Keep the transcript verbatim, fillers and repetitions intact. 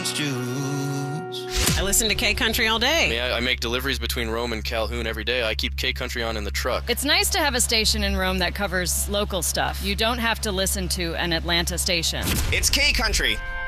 orange juice. I listen to K-Country all day. I mean, I, I make deliveries between Rome and Calhoun every day. I keep K-Country on in the truck. It's nice to have a station in Rome that covers local stuff. You don't have to listen to an Atlanta station. It's K-Country.